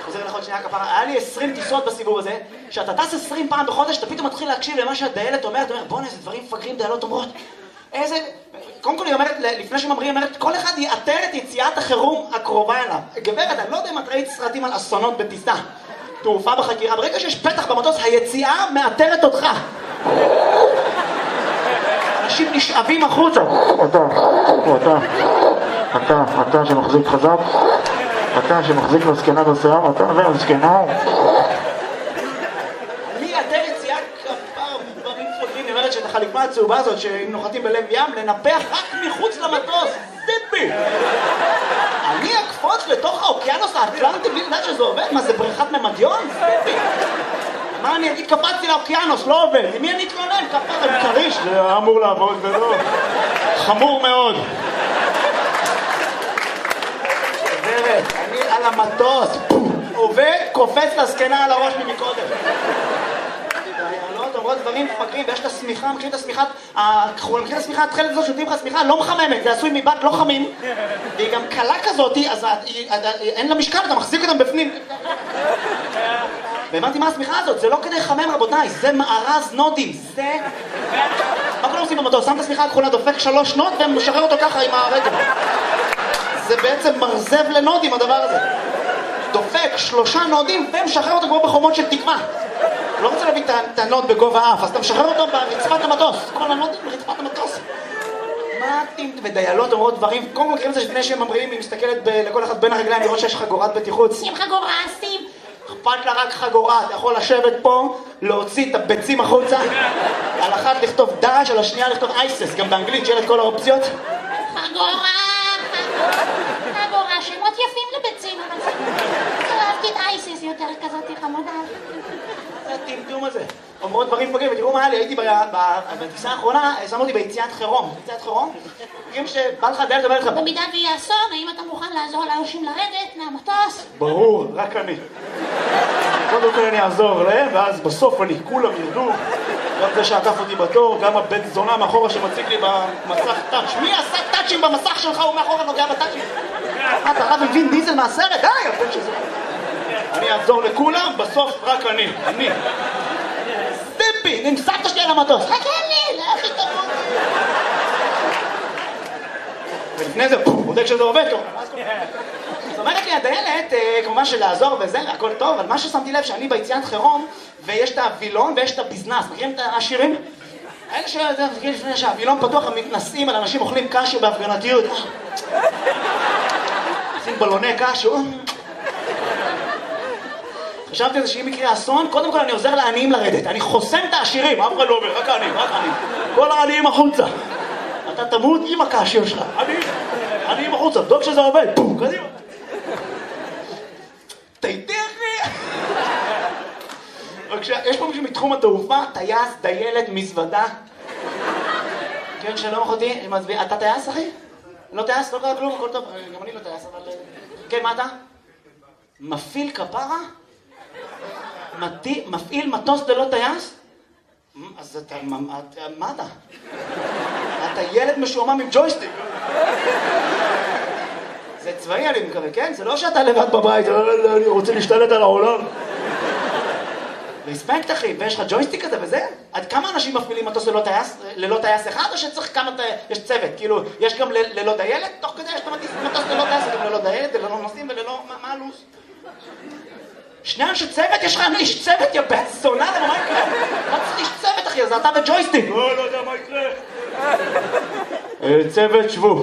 חוזר לך עוד שנייה כפרה, היה לי 20 טיסות בסיבוב הזה, שאתה טס 20 פעם בחודש, אתה פתאום מתחיל להקשיב למה שהדיילת אומרת, בוא'נה, איזה דברים מפגרים דיילות אומרות. איזה... קודם כל היא אומרת, לפני שממריאים, היא אומרת, כל אחד יאתר את יציאת החירום הקרובה אליו. גברת, אני לא יודע אם את ראית סרטים על אסונות בטיסה. תעופה בחקירה, ברגע שיש פתח במטוס, היציאה מאתרת אותך. אנשים נשאבים החוצה. אתה שמחזיק חזק, אתה שמחזיק לזקנה בשיער, אתה והזקנה. אני אתר יציאה כפר דברים פוגעים, היא אומרת שאת החליפה הצהובה הזאת, שאם נוחתים בלב ים, לנפח רק מחוץ למטוס. טיפי! אני אקפוץ לתוך האוקיינוס האטלנטי בלי לדעת שזה עובד? מה, זה בריכת ממדיון? טיפי! מה אני אגיד? קפצתי לאוקיינוס, לא עובד. למי אני אתלונן? כפר עם כריש. זה היה אמור לעבוד ולא. חמור מאוד. גברת, אני על המטוס. עובד, קופץ לזקנה על הראש ממקודם. לא, אומרות דברים מפגרים, ויש את השמיכה, מכירים את השמיכה, מכירים את השמיכה, התחלת הזאת שותים לך שמיכה, לא מחממת, זה עשוי מבט לא חמים, והיא גם קלה כזאת, אז אין לה משקל, אתה מחזיק אותם בפנים. והבנתי מה השמיכה הזאת, זה לא כדי לחמם רבותיי, זה מארז נודים, זה... מה כולם עושים במטוס? שם את השמיכה הכחולה, דופק 3 נוד ומשחרר אותו ככה עם הרגל. זה בעצם מרזב לנודים הדבר הזה. דופק 3 נודים ומשחרר אותו כמו בחומות של תקווה. הוא לא רוצה להביא את הנוד בגובה האף, אז אתה משחרר אותו ברצפת המטוס. כל הנודים ברצפת המטוס. מה אתם ודיילות אומרות דברים? קודם כל מכירים את זה שלפני שהם ממריאים, היא מסתכלת לכל אחד בין הרגליים, לראות שיש חגורת בטיחות. שים חגורה, שים. אכפת לה רק חגורה, אתה יכול לשבת פה, להוציא את הביצים החוצה, על אחת לכתוב דש, על השנייה לכתוב אייסס, גם באנגלית שיהיה את כל האופציות. חגורה, חגורה, שמות יפים לביצים, אבל אהבתי את אייסס יותר כזאת חמודה. זה הטמטום הזה. אומרות דברים פוגעים, ותראו מה היה לי, הייתי בטיסה האחרונה, שמו אותי ביציאת חירום. יציאת חירום? תראים שבא לך דיילת ובא לך... במידה ויהיה אסון, האם אתה מוכן לעזור לאנשים לרדת מהמטוס? ברור, רק אני. קודם כל אני אעזור להם, ואז בסוף אני כולם ירדו. גם זה שעקף אותי בתור, גם הבית זונה מאחורה שמציג לי במסך טאץ'. מי עשה טאצ'ים במסך שלך? הוא מאחורה נוגע בטאצ'ים. אתה רב עם וין דיזל מהסרט? די, הבן שזה... אני אעזור לכולם, בסוף רק אני. סטיפי, נמסעת שלי על המטוס. חכה לי, לאחי תמות. ולפני זה, בודק שזה עובד טוב. זאת אומרת לי, הדיילת, כמובן שלעזור וזה, הכל טוב, אבל מה ששמתי לב שאני ביציאת חירום, ויש את הווילון ויש את הביזנס. מכירים את השירים? האלה שהווילון פתוח, הם מתנסים על אנשים אוכלים קשה בהפגנתיות. עושים בלוני קשה. חשבתי על זה שאם יקרה אסון, קודם כל אני עוזר לעניים לרדת. אני חוסם את העשירים, אף אחד לא אומר, רק העניים, רק העניים. כל העניים החוצה. אתה תמות עם הקשיות שלך. עניים החוצה, דוק שזה עובד. פום, קדימה. תיתכי. יש פה מישהו מתחום התעופה, טייס, דיילת, מזוודה. כן, שלום אחותי, אתה טייס, אחי? לא טייס, לא קרה כלום, הכל טוב. גם אני לא טייס, אבל... כן, מה אתה? מפעיל כפרה? מפעיל מטוס ללא טייס? אז אתה... מה אתה? אתה ילד משועמם עם ג'ויסטיק. זה צבאי אני מקווה, כן? זה לא שאתה לבד בבית, אני רוצה להשתלט על העולם. רספקט אחי, ויש לך ג'ויסטיק כזה וזה? עד כמה אנשים מפעילים מטוס ללא טייס אחד, או שצריך כמה... יש צוות, כאילו, יש גם ללא דיילת? תוך כדי יש מטוס ללא טייס, גם ללא דיילת, ללא נוסעים וללא... מה הלו"ז? שני אנשי צוות? יש לך איש צוות, יא בן זונה, למה מה יקרה? מה צריך איש צוות אחי? זה אתה וג'ויסטיק. לא יודע מה יקרה. צוות, שבו.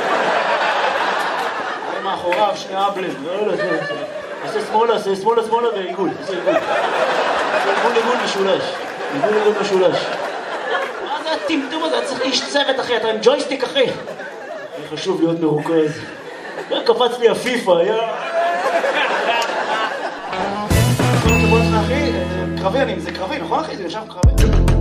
אני מאחוריו, שני אבלים. עשה שמאלה ועיגול. עיגול משולש. עיגול משולש. מה זה הטמטום הזה? צריך איש צוות אחי, אתה עם ג'ויסטיק אחי. חשוב להיות מרוכז. קפץ לי הפיפה, אחי, קרבי, זה קרבי, נכון אחי? זה יושב קרבי.